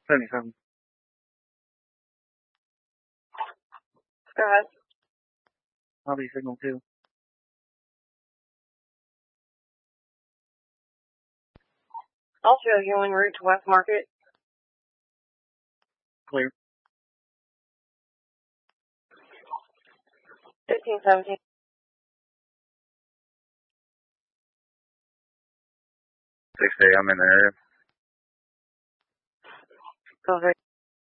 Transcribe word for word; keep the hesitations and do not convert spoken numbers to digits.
seventy-seven. Go ahead. I'll be signal two. Also, you en route to West Market. Clear. fifteen seventeen. six A, I'm in the area. Go ahead.